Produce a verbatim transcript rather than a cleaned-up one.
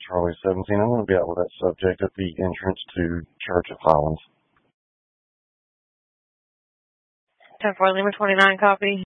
Charlie seventeen. I'm going to be out with that subject at the entrance to Church of Highlands. ten four Lima twenty-nine, copy.